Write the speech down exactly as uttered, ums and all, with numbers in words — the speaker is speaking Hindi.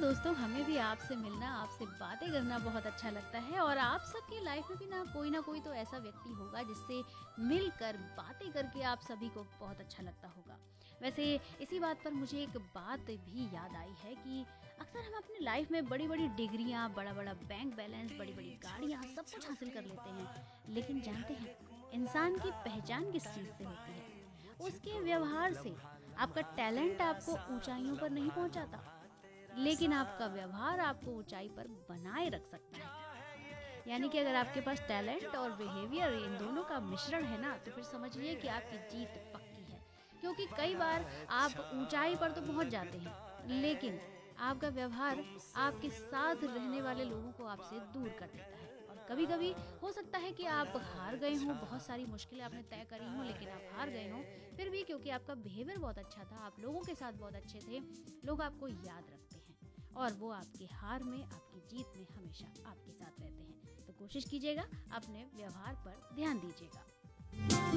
दोस्तों, हमें भी आपसे मिलना, आपसे बातें करना बहुत अच्छा लगता है और आप सबकी लाइफ में भी ना कोई ना कोई तो ऐसा व्यक्ति होगा जिससे मिलकर बातें करके आप सभी को बहुत अच्छा लगता होगा। वैसे इसी बात पर मुझे एक बात भी याद आई है कि अक्सर हम अपनी लाइफ में बड़ी-बड़ी डिग्रियाँ, बड़ा-बड़ा बैंक बैलेंस, बड़ी-बड़ी गाड़ियाँ सब कुछ हासिल कर लेते हैं। लेकिन जानते हैं, इंसान की पहचान किस चीज़ से होती है? उसके व्यवहार से। आपका टैलेंट आपको ऊँचाइयों पर नहीं पहुँचाता, लेकिन आपका व्यवहार आपको ऊंचाई पर बनाए रख सकता है। यानी कि अगर आपके पास टैलेंट और बिहेवियर इन दोनों का मिश्रण है ना, तो फिर समझिए कि आपकी जीत पक्की है। क्योंकि कई बार आप ऊंचाई पर तो पहुंच जाते हैं, लेकिन आपका व्यवहार आपके साथ रहने वाले लोगों को आपसे दूर कर देता है। और कभी कभी हो सकता है कि आप हार गए हों, बहुत सारी मुश्किलें आपने तय करी हों, लेकिन आप हार गए हों। फिर भी क्योंकि आपका बिहेवियर बहुत अच्छा था, आप लोगों के साथ बहुत अच्छे थे, लोग आपको याद रखते हैं और वो आपकी हार में, आपकी जीत में हमेशा आपके साथ रहते हैं। तो कोशिश कीजिएगा, अपने व्यवहार पर ध्यान दीजिएगा।